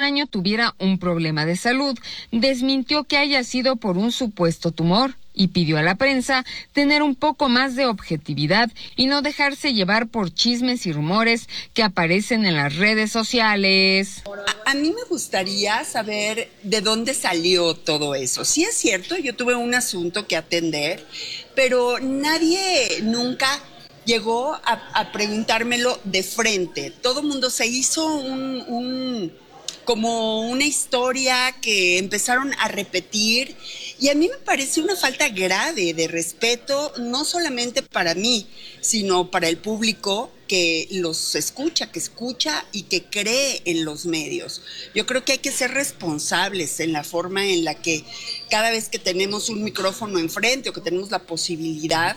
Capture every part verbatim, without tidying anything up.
año tuviera un problema de salud. Desmintió que haya sido por un supuesto tumor y pidió a la prensa tener un poco más de objetividad y no dejarse llevar por chismes y rumores que aparecen en las redes sociales. A, a mí me gustaría saber de dónde salió todo eso. Sí es cierto, yo tuve un asunto que atender, pero nadie nunca llegó a, a preguntármelo de frente. Todo el mundo se hizo un, un, como una historia que empezaron a repetir, y a mí me parece una falta grave de respeto, no solamente para mí, sino para el público que los escucha, que escucha y que cree en los medios. Yo creo que hay que ser responsables en la forma en la que cada vez que tenemos un micrófono enfrente o que tenemos la posibilidad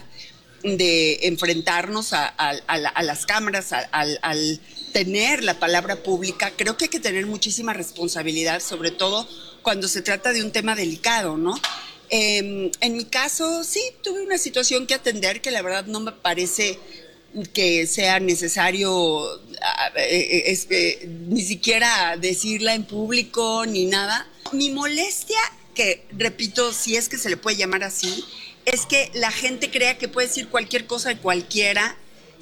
de enfrentarnos a, a, a, la, a las cámaras, al a, a tener la palabra pública, creo que hay que tener muchísima responsabilidad, sobre todo cuando se trata de un tema delicado, ¿no? Eh, en mi caso, sí, tuve una situación que atender que la verdad no me parece que sea necesario eh, es, eh, ni siquiera decirla en público ni nada. Mi molestia, que repito, si es que se le puede llamar así, es que la gente crea que puede decir cualquier cosa de cualquiera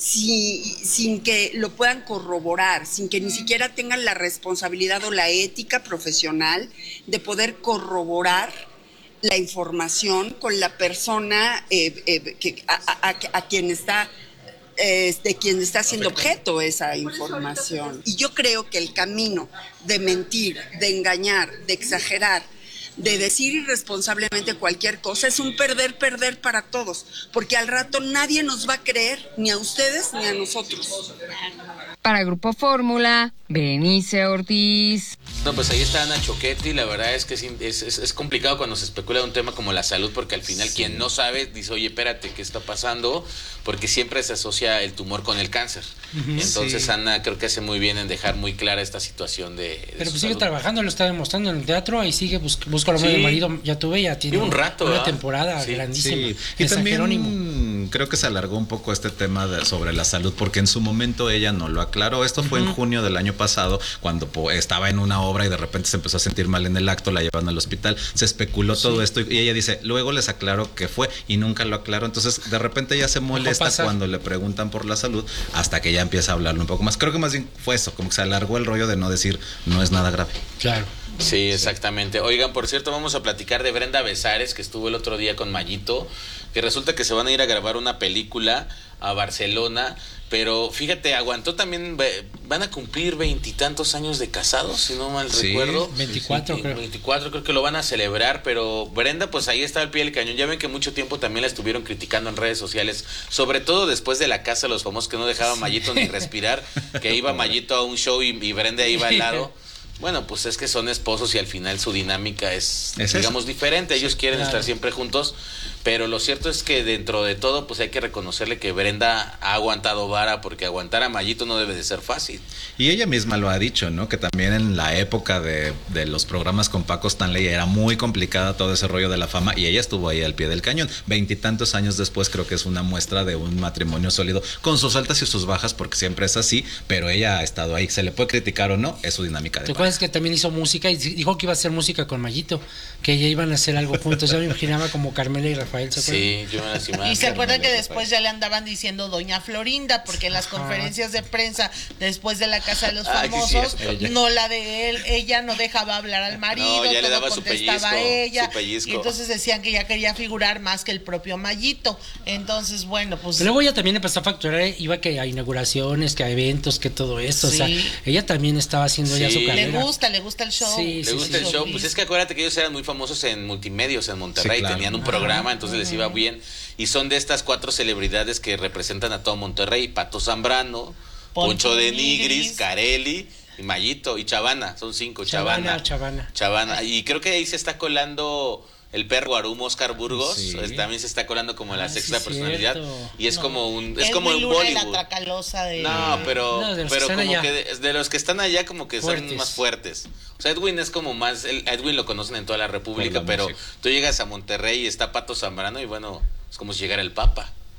si, sin que lo puedan corroborar, sin que ni siquiera tengan la responsabilidad o la ética profesional de poder corroborar la información con la persona eh, eh, que, a, a, a quien está eh, de quien está siendo objeto esa información. Y yo creo que el camino de mentir, de engañar, de exagerar, de decir irresponsablemente cualquier cosa es un perder, perder para todos, porque al rato nadie nos va a creer, ni a ustedes ni a nosotros. Para Grupo Fórmula, Berenice Ortiz. No, pues ahí está Ana Choquetti. La verdad es que es, es, es complicado cuando se especula de un tema como la salud, porque al final sí. Quien no sabe dice, oye, espérate, ¿qué está pasando? Porque siempre se asocia el tumor con el cáncer. Uh-huh, Entonces sí. Ana creo que hace muy bien en dejar muy clara esta situación de, de Pero pues sigue trabajando, lo está demostrando en el teatro, ahí sigue, bus, busca lo sí. de marido, ya tuve, ya tiene un rato, una ¿verdad? temporada sí. grandísima. Sí. Y también Jerónimo. Creo que se alargó un poco este tema de, sobre la salud, porque en su momento ella no lo aclaró. Esto fue uh-huh. en junio del año pasado, cuando po, estaba en una obra y de repente se empezó a sentir mal en el acto, la llevaron al hospital, se especuló sí. todo esto y, y ella dice, luego les aclaro que fue y nunca lo aclaró. Entonces de repente ella se molesta cuando le preguntan por la salud, hasta que ya empieza a hablarlo un poco más. Creo que más bien fue eso, como que se alargó el rollo de no decir no es nada grave. Claro. Sí, exactamente. Oigan, por cierto, vamos a platicar de Brenda Besares, que estuvo el otro día con Mayito, que resulta que se van a ir a grabar una película a Barcelona, pero fíjate, aguantó también, van a cumplir veintitantos años de casados, si no mal sí, recuerdo. veinticuatro sí, creo. veinticuatro creo que lo van a celebrar, pero Brenda pues ahí está al pie del cañón. Ya ven que mucho tiempo también la estuvieron criticando en redes sociales, sobre todo después de la Casa de los Famosos, que no dejaba a Mayito ni respirar, que iba Mayito a un show y, y Brenda iba al lado. Bueno, pues es que son esposos y al final su dinámica es, ¿Es digamos, eso? diferente. Ellos quieren claro. estar siempre juntos, pero lo cierto es que dentro de todo, pues hay que reconocerle que Brenda ha aguantado vara, porque aguantar a Mayito no debe de ser fácil. Y ella misma lo ha dicho, ¿no? Que también en la época de, de los programas con Paco Stanley era muy complicada todo ese rollo de la fama, y ella estuvo ahí al pie del cañón. Veintitantos años después creo que es una muestra de un matrimonio sólido, con sus altas y sus bajas, porque siempre es así, pero ella ha estado ahí. Se le puede criticar o no, es su dinámica de pareja. Es que también hizo música y dijo que iba a hacer música con Mayito, que ya iban a hacer algo juntos. Ya me imaginaba como Carmela y Rafael, ¿se acuerdan? Sí, yo me las imaginaba. Y se acuerdan que después ya le andaban diciendo Doña Florinda, porque en las Ajá. conferencias de prensa después de la Casa de los Famosos, Ay, sí, no la de él, ella no dejaba hablar al marido, no, ya todo le daba contestaba su pellizco, ella, su pellizco. Y entonces decían que ya quería figurar más que el propio Mayito. Entonces, bueno, pues. Pero luego ella también empezó a facturar, iba que a inauguraciones, que a eventos, que todo esto. Sí. O sea, ella también estaba haciendo sí. ya su carrera. Le gusta, le gusta el show. Sí, le sí, gusta sí, el show. Pues es que acuérdate que ellos eran muy famosos en multimedios en Monterrey, sí, claro. tenían un programa, entonces ah, les iba bien. Y son de estas cuatro celebridades que representan a todo Monterrey: Pato Zambrano, Poncho, Poncho de Nigris, Carelli y Mayito y Chavana. Son cinco. Chavana, Chavana. Chavana. Y creo que ahí se está colando el perro Arum, Oscar Burgos, sí. también se está colando como la ah, sexta sí, personalidad. Cierto. Y es no. como un es, es como un Bollywood. La tracalosa de... No, pero, no, pero como allá. que de, de los que están allá como que fuertes. Son más fuertes. O sea, Edwin es como más, el, Edwin lo conocen en toda la República, la pero música. Tú llegas a Monterrey y está Pato Zambrano y bueno, es como si llegara el Papa.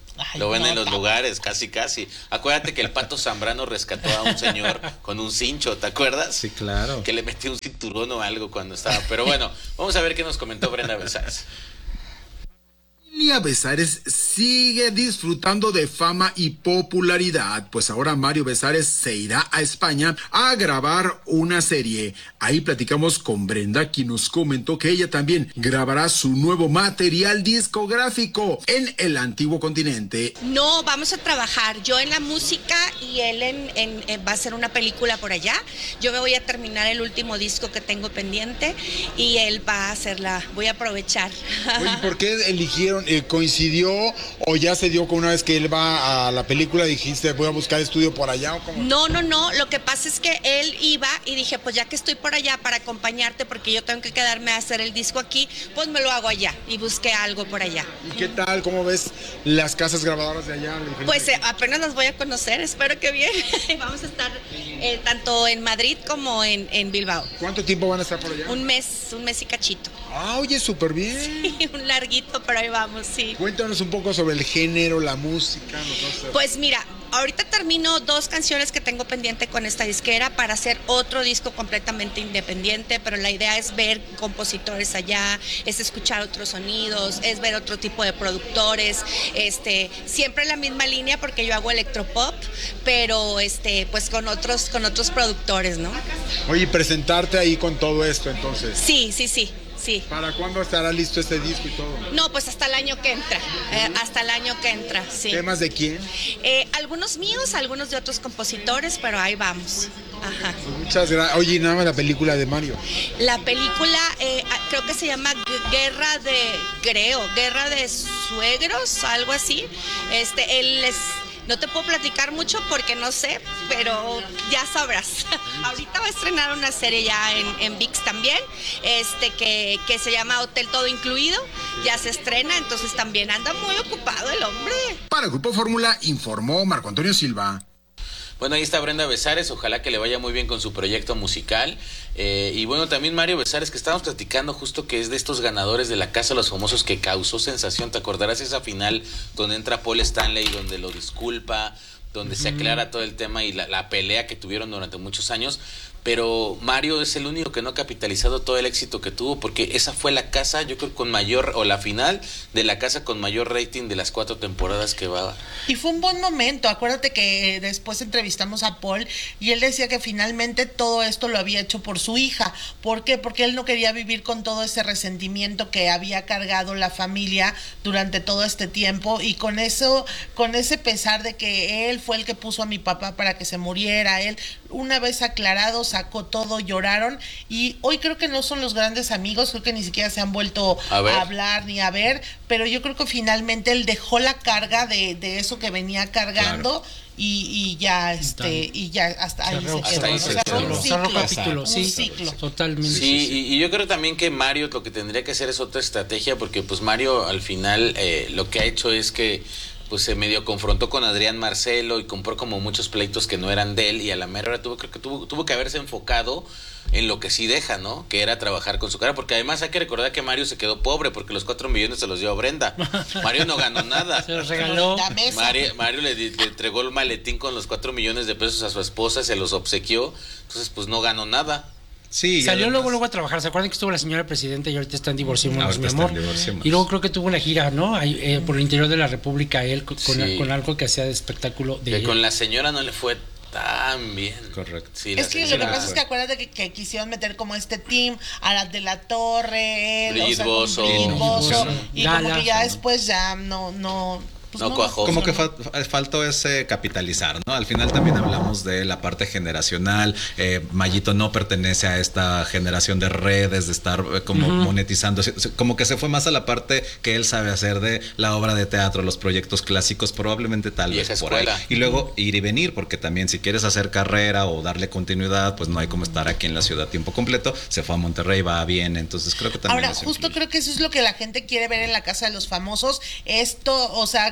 Ay, lo ven no, en los lugares, casi casi. Acuérdate que el Pato Zambrano rescató a un señor con un cincho, ¿te acuerdas? Sí, claro. Que le metió un cinturón o algo cuando estaba. Pero bueno, vamos a ver qué nos comentó Brenda Besares. Emilia Besares sigue disfrutando de fama y popularidad, pues ahora Mario Besares se irá a España a grabar una serie. Ahí platicamos con Brenda, quien nos comentó que ella también grabará su nuevo material discográfico en el antiguo continente. No, vamos a trabajar, yo en la música y él en, en, en va a hacer una película por allá. Yo me voy a terminar el último disco que tengo pendiente y él va a hacerla, voy a aprovechar. Oye, ¿por qué eligieron? Eh, ¿Coincidió o ya se dio con una vez que él va a la película dijiste voy a buscar estudio por allá o cómo? No, no, no, lo que pasa es que él iba y dije pues ya que estoy por allá para acompañarte porque yo tengo que quedarme a hacer el disco aquí, pues me lo hago allá y busqué algo por allá. ¿Y qué tal? ¿Cómo ves las casas grabadoras de allá? Pues eh, apenas las voy a conocer, espero que bien. Vamos a estar eh, tanto en Madrid como en, en Bilbao. ¿Cuánto tiempo van a estar por allá? Un mes, un mes y cachito. Ah, oye, súper bien. Sí, un larguito, pero ahí vamos, sí. Cuéntanos un poco sobre el género, la música. No sé. Pues mira, ahorita termino dos canciones que tengo pendiente con esta disquera para hacer otro disco completamente independiente, pero la idea es ver compositores allá, es escuchar otros sonidos, es ver otro tipo de productores, este, siempre la misma línea porque yo hago electropop, pero este, pues con otros, con otros productores, ¿no? Oye, presentarte ahí con todo esto entonces. Sí, sí, sí. Sí. ¿Para cuándo estará listo este disco y todo? No, pues hasta el año que entra, eh, hasta el año que entra, sí. ¿Temas de quién? Eh, algunos míos, algunos de otros compositores, pero ahí vamos. Ajá. Muchas gracias. Oye, nada más la película de Mario. La película eh, creo que se llama Guerra de, creo, Guerra de Suegros, algo así. Este, él es... No te puedo platicar mucho porque no sé, pero ya sabrás. Ahorita va a estrenar una serie ya en, en V I X también, este que, que se llama Hotel Todo Incluido. Ya se estrena, entonces también anda muy ocupado el hombre. Para el Grupo Fórmula informó Marco Antonio Silva. Bueno, ahí está Brenda Besares, ojalá que le vaya muy bien con su proyecto musical. Eh, y bueno, también Mario Besares, que estábamos platicando justo que es de estos ganadores de la Casa de los Famosos que causó sensación. ¿Te acordarás esa final donde entra Paul Stanley, donde lo disculpa, donde uh-huh. se aclara todo el tema y la, la pelea que tuvieron durante muchos años? Pero Mario es el único que no ha capitalizado todo el éxito que tuvo, porque esa fue la casa, yo creo, con mayor, o la final de la casa con mayor rating de las cuatro temporadas que va. Y fue un buen momento, acuérdate que después entrevistamos a Paul y él decía que finalmente todo esto lo había hecho por su hija. ¿Por qué? Porque él no quería vivir con todo ese resentimiento que había cargado la familia durante todo este tiempo, y con eso, con ese pesar de que él fue el que puso a mi papá para que se muriera, él, una vez aclarado, sacó todo, lloraron, y hoy creo que no son los grandes amigos, creo que ni siquiera se han vuelto a, a hablar ni a ver, pero yo creo que finalmente él dejó la carga de, de eso que venía cargando. Claro. Y, y ya este y ya hasta ahí cerró, se quedó, ahí se se cerró un ciclo, capítulo, sí, un ciclo. Totalmente. Sí, y, y yo creo también que Mario lo que tendría que hacer es otra estrategia, porque pues Mario al final eh, lo que ha hecho es que pues se medio confrontó con Adrián Marcelo y compró como muchos pleitos que no eran de él, y a la mera hora tuvo, creo que tuvo, tuvo que haberse enfocado en lo que sí deja, ¿no? Que era trabajar con su cara, porque además hay que recordar que Mario se quedó pobre porque los cuatro millones se los dio a Brenda. Mario no ganó nada. Se los regaló. Mario, Mario le, le entregó el maletín con los cuatro millones de pesos a su esposa, se los obsequió, entonces pues no ganó nada. Sí, salió además, luego luego a trabajar. ¿Se acuerdan que estuvo la señora presidenta y ahorita está en Divorciémonos, mi amor? Y luego creo que tuvo una gira, ¿no? Ahí, eh, por el interior de la República, él con, sí. con algo que hacía de espectáculo. De que él. Con la señora no le fue tan bien. Correcto. Sí, es que lo que pasa es que acuérdate que, que quisieron meter como este team a la de la Torre, Brigitte o sea, Bozo, Brigitte Bozo, y Gala, como que ya ¿no? después ya no no Pues no, no, cuajó. Como que fa faltó ese capitalizar, ¿no? Al final también hablamos de la parte generacional. Eh, Mayito no pertenece a esta generación de redes, de estar eh, como uh-huh. monetizando. Como que se fue más a la parte que él sabe hacer de la obra de teatro, los proyectos clásicos, probablemente tal vez por ahí. Y luego ir y venir, porque también si quieres hacer carrera o darle continuidad, pues no hay como estar aquí en la ciudad a tiempo completo. Se fue a Monterrey, va bien, entonces creo que también. Ahora, justo influye. Creo que eso es lo que la gente quiere ver en la Casa de los Famosos. Esto, o sea,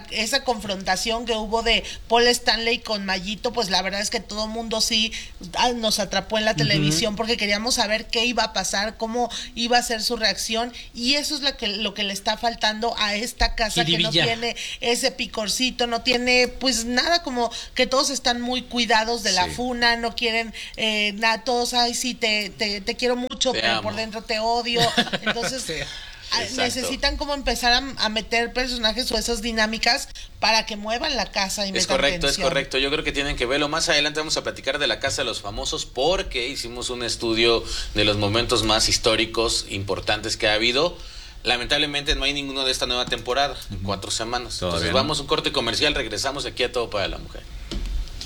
esa confrontación que hubo de Paul Stanley con Mayito, pues la verdad es que todo el mundo sí nos atrapó en la televisión, uh-huh, porque queríamos saber qué iba a pasar, cómo iba a ser su reacción, y eso es lo que, lo que le está faltando a esta casa, que no tiene ese picorcito, no tiene pues nada, como que todos están muy cuidados de la sí. funa, no quieren eh, nada, todos, ay sí, te, te, te quiero mucho, te pero amo. Por dentro te odio, entonces... sí. Exacto. Necesitan como empezar a, a meter personajes o esas dinámicas para que muevan la casa y es correcto, tensión. Es correcto, yo creo que tienen que verlo. Más adelante vamos a platicar de la Casa de los Famosos, porque hicimos un estudio de los momentos más históricos, importantes que ha habido. Lamentablemente no hay ninguno de esta nueva temporada, uh-huh, cuatro semanas. Entonces vamos a un corte comercial, regresamos aquí a Todo para la Mujer.